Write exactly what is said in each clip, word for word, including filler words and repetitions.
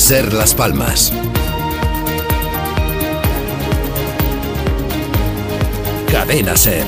Ser Las Palmas. Cadena Ser.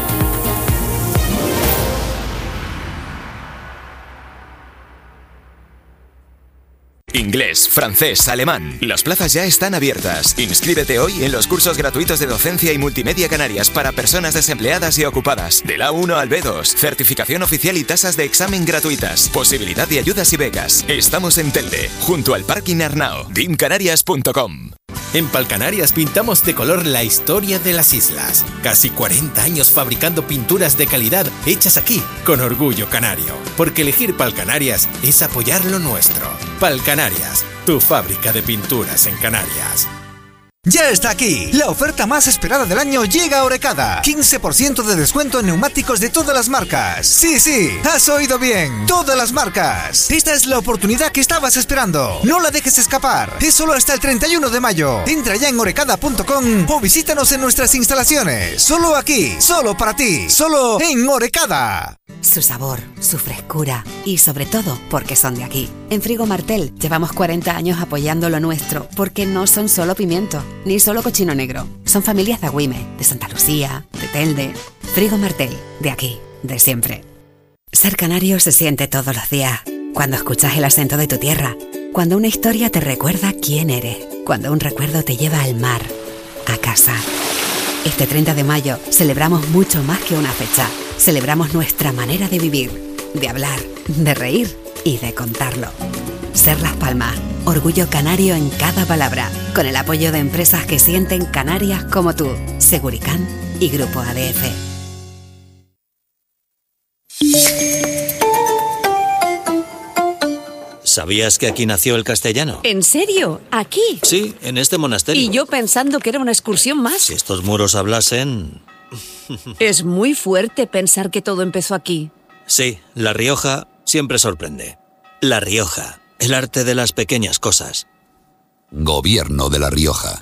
Inglés, francés, alemán. Las plazas ya están abiertas. Inscríbete hoy en los cursos gratuitos de docencia y multimedia Canarias para personas desempleadas y ocupadas. Del A uno al B dos. Certificación oficial y tasas de examen gratuitas. Posibilidad de ayudas y becas. Estamos en Telde, junto al Parking Arnao. dim canarias punto com. En Palcanarias pintamos de color la historia de las islas. Casi cuarenta años fabricando pinturas de calidad hechas aquí, con orgullo canario. Porque elegir Palcanarias es apoyar lo nuestro. Palcanarias, tu fábrica de pinturas en Canarias. Ya está aquí. La oferta más esperada del año llega a Orecada. quince por ciento de descuento en neumáticos de todas las marcas. Sí, sí, has oído bien. Todas las marcas. Esta es la oportunidad que estabas esperando. No la dejes escapar. Es solo hasta el treinta y uno de mayo. Entra ya en orecada punto com o visítanos en nuestras instalaciones. Solo aquí, solo para ti, solo en Orecada. Su sabor, su frescura y sobre todo porque son de aquí. En Frigo Martel llevamos cuarenta años apoyando lo nuestro porque no son solo pimiento, ni solo cochino negro. Son familias de Agüime, de Santa Lucía, de Telde. Frigo Martel, de aquí, de siempre. Ser canario se siente todos los días. Cuando escuchas el acento de tu tierra. Cuando una historia te recuerda quién eres. Cuando un recuerdo te lleva al mar, a casa. Este treinta de mayo celebramos mucho más que una fecha. Celebramos nuestra manera de vivir, de hablar, de reír y de contarlo. Ser Las Palmas, orgullo canario en cada palabra, con el apoyo de empresas que sienten Canarias como tú, Seguricán y Grupo A D F. ¿Sabías que aquí nació el castellano? ¿En serio? ¿Aquí? Sí, en este monasterio. Y yo pensando que era una excursión más. Si estos muros hablasen... Es muy fuerte pensar que todo empezó aquí. Sí, La Rioja siempre sorprende. La Rioja, el arte de las pequeñas cosas. Gobierno de La Rioja.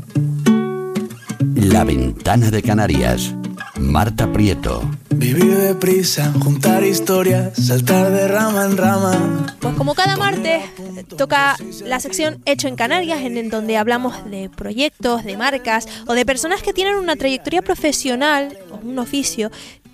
La Ventana de Canarias. Marta Prieto. Vivir deprisa, juntar historias, saltar de rama en rama. Pues como cada martes toca la sección Hecho en Canarias, en, en donde hablamos de proyectos, de marcas o de personas que tienen una trayectoria profesional o un oficio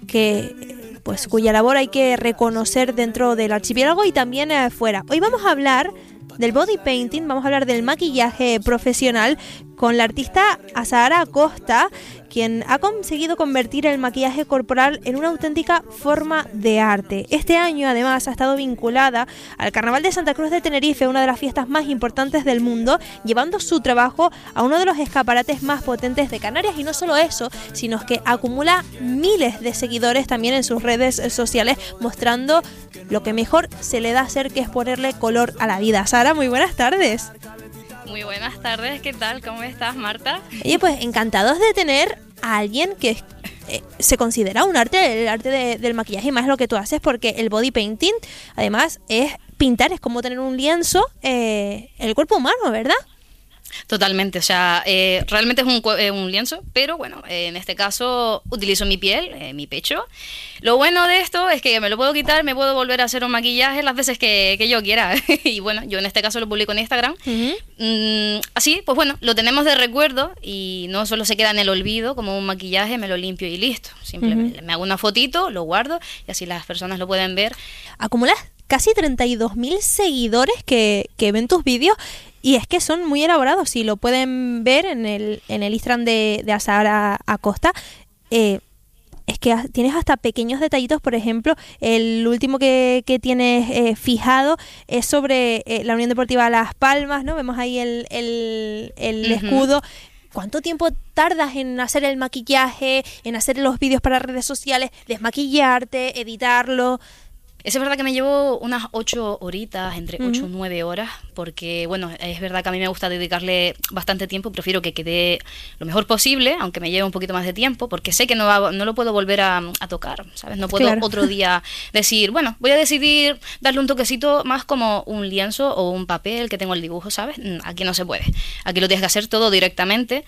que, pues, cuya labor hay que reconocer dentro del archipiélago y también eh, fuera. Hoy vamos a hablar del body painting, vamos a hablar del maquillaje profesional con la artista Azahara Acosta, quien ha conseguido convertir el maquillaje corporal en una auténtica forma de arte. Este año, además, ha estado vinculada al Carnaval de Santa Cruz de Tenerife, una de las fiestas más importantes del mundo, llevando su trabajo a uno de los escaparates más potentes de Canarias. Y no solo eso, sino que acumula miles de seguidores también en sus redes sociales, mostrando lo que mejor se le da a hacer, que es ponerle color a la vida. Sara, muy buenas tardes. Muy buenas tardes, ¿qué tal? ¿Cómo estás, Marta? Oye, pues encantados de tener a alguien que eh, se considera un arte, el arte de, del maquillaje, y más lo que tú haces, porque el body painting, además, es pintar, es como tener un lienzo, eh, el cuerpo humano, ¿verdad? Totalmente, o sea, eh, realmente es un, eh, un lienzo, pero bueno, eh, en este caso utilizo mi piel, eh, mi pecho. Lo bueno de esto es que me lo puedo quitar, me puedo volver a hacer un maquillaje las veces que, que yo quiera. Y bueno, yo en este caso lo publico en Instagram. Uh-huh. Mm, así, pues bueno, lo tenemos de recuerdo y no solo se queda en el olvido como un maquillaje, me lo limpio y listo. Simplemente uh-huh. me hago una fotito, lo guardo y así las personas lo pueden ver. Acumulas casi treinta y dos mil seguidores que, que ven tus vídeos. Y es que son muy elaborados, y lo pueden ver en el, en el Instagram de, de Azahara Acosta. Eh, es que tienes hasta pequeños detallitos. Por ejemplo, el último que, que tienes eh, fijado es sobre eh, la Unión Deportiva Las Palmas, ¿no? Vemos ahí el, el, el uh-huh. escudo. ¿Cuánto tiempo tardas en hacer el maquillaje, en hacer los vídeos para redes sociales, desmaquillarte, editarlo? Es verdad que me llevo unas ocho horitas, entre uh-huh. ocho o nueve horas, porque, bueno, es verdad que a mí me gusta dedicarle bastante tiempo, prefiero que quede lo mejor posible, aunque me lleve un poquito más de tiempo, porque sé que no, va, no lo puedo volver a, a tocar, ¿sabes? No puedo claro. otro día decir, bueno, voy a decidir darle un toquecito más como un lienzo o un papel que tengo el dibujo, ¿sabes? Aquí no se puede, aquí lo tienes que hacer todo directamente.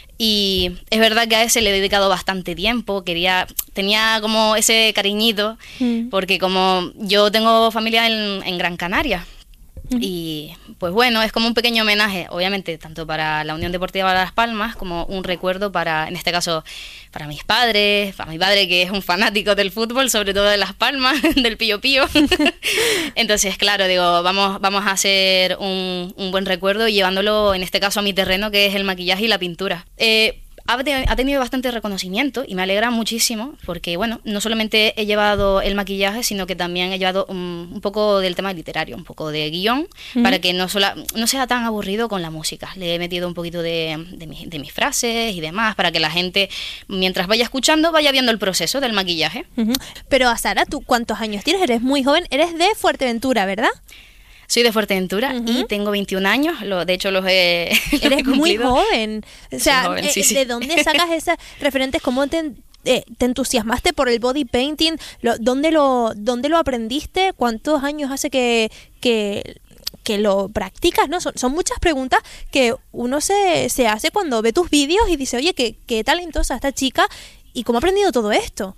Y es verdad que a ese le he dedicado bastante tiempo, quería, tenía como ese cariñito, mm. porque como yo tengo familia en, en Gran Canaria, Uh-huh. Y pues bueno, es como un pequeño homenaje, obviamente, tanto para la Unión Deportiva Las Palmas como un recuerdo para, en este caso, para mis padres, para mi padre que es un fanático del fútbol, sobre todo de Las Palmas, del Pío Pío. Entonces, claro, digo, vamos, vamos a hacer un, un buen recuerdo y llevándolo, en este caso, a mi terreno, que es el maquillaje y la pintura. Eh, ha tenido bastante reconocimiento y me alegra muchísimo porque, bueno, no solamente he llevado el maquillaje, sino que también he llevado un, un poco del tema literario, un poco de guión, uh-huh. para que no, sola, no sea tan aburrido con la música. Le he metido un poquito de, de, mi, de mis frases y demás para que la gente, mientras vaya escuchando, vaya viendo el proceso del maquillaje. Uh-huh. Pero, Azahara, ¿tú cuántos años tienes? Eres muy joven, eres de Fuerteventura, ¿verdad? Soy de Fuerteventura uh-huh. y tengo veintiún años, lo, de hecho los he Eres los he muy joven, o sea, joven, sí, eh, sí. ¿de dónde sacas esas referentes? ¿Cómo te, eh, te entusiasmaste por el body painting? Lo, ¿dónde, lo, ¿Dónde lo aprendiste? ¿Cuántos años hace que, que, que lo practicas? ¿No? Son, son muchas preguntas que uno se, se hace cuando ve tus vídeos y dice, oye, qué, qué talentosa esta chica y cómo ha aprendido todo esto.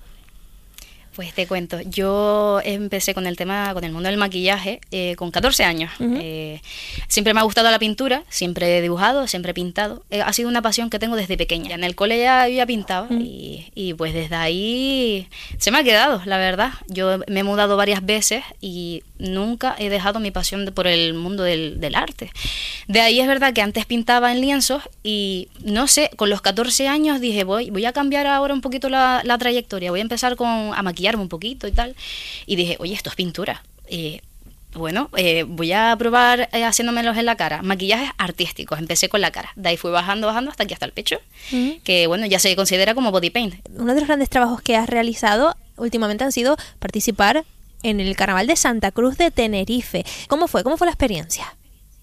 Pues te cuento, yo empecé con el tema, con el mundo del maquillaje eh, con catorce años. Uh-huh. Eh, siempre me ha gustado la pintura, siempre he dibujado, siempre he pintado. Eh, ha sido una pasión que tengo desde pequeña. En el cole ya, ya pintaba uh-huh. y, y pues desde ahí se me ha quedado, la verdad. Yo me he mudado varias veces y nunca he dejado mi pasión de, por el mundo del, del arte. De ahí es verdad que antes pintaba en lienzos y no sé, con los catorce años dije voy, voy a cambiar ahora un poquito la, la trayectoria, voy a empezar con, a maquillar un poquito y tal, y dije, oye, esto es pintura, eh, bueno, eh, voy a probar eh, haciéndomelos en la cara, maquillajes artísticos, empecé con la cara, de ahí fui bajando, bajando hasta aquí, hasta el pecho, uh-huh. que bueno, ya se considera como body paint. Uno de los grandes trabajos que has realizado últimamente han sido participar en el Carnaval de Santa Cruz de Tenerife. ¿Cómo fue? ¿Cómo fue la experiencia?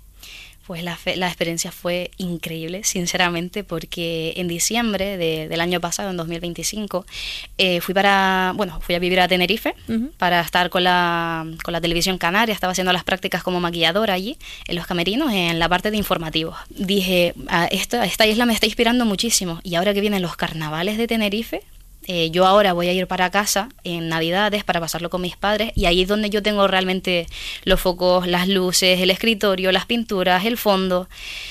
Pues la, fe, la experiencia fue increíble, sinceramente, porque en diciembre de, del año pasado, en dos mil veinticinco, eh, fui para, bueno, fui a vivir a Tenerife uh-huh. para estar con la, con la televisión canaria. Estaba haciendo las prácticas como maquilladora allí, en los camerinos, en la parte de informativos. Dije, ah, esta, esta isla me está inspirando muchísimo, y ahora que vienen los carnavales de Tenerife, Eh, yo ahora voy a ir para casa en Navidades para pasarlo con mis padres, y ahí es donde yo tengo realmente los focos, las luces, el escritorio, las pinturas, el fondo.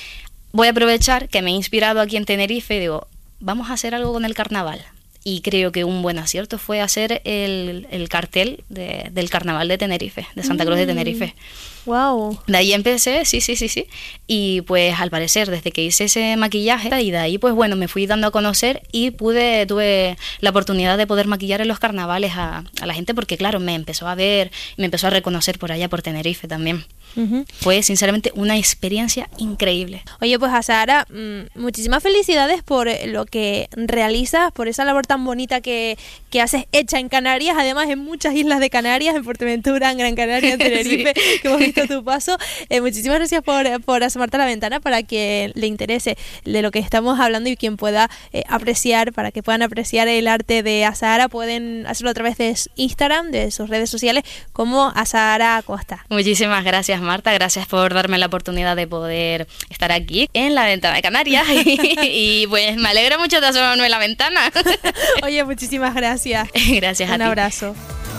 Voy a aprovechar que me he inspirado aquí en Tenerife y digo, vamos a hacer algo con el carnaval. Y creo que un buen acierto fue hacer el, el cartel de, del Carnaval de Tenerife, de Santa Cruz de Tenerife. Wow. De ahí empecé, sí, sí, sí, sí. Y pues al parecer, desde que hice ese maquillaje, y de ahí pues bueno, me fui dando a conocer y pude, tuve la oportunidad de poder maquillar en los carnavales a, a la gente, porque claro, me empezó a ver, me empezó a reconocer por allá por Tenerife también. Uh-huh. Fue sinceramente una experiencia increíble. Oye, pues Azahara, mmm, muchísimas felicidades por lo que realizas, por esa labor tan bonita que, que haces hecha en Canarias, además en muchas islas de Canarias, en Fuerteventura, en Gran Canaria, en Tenerife, sí. que hemos visto tu paso. Eh, muchísimas gracias por, por asomarte a la ventana para que le interese de lo que estamos hablando y quien pueda eh, apreciar, para que puedan apreciar el arte de Azahara, pueden hacerlo a través de Instagram, de sus redes sociales, como Azahara Acosta. Muchísimas gracias, Marta, gracias por darme la oportunidad de poder estar aquí en la ventana de Canarias y, y pues me alegra mucho de asomarme en la ventana. Oye, muchísimas gracias. Gracias a ti. Un abrazo.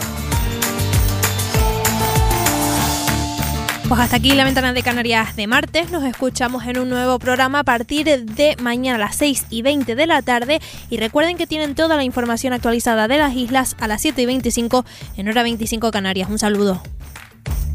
Pues hasta aquí la ventana de Canarias de martes. Nos escuchamos en un nuevo programa a partir de mañana a las seis y veinte de la tarde. Y recuerden que tienen toda la información actualizada de las islas a las siete y veinticinco en hora veinticinco Canarias. Un saludo.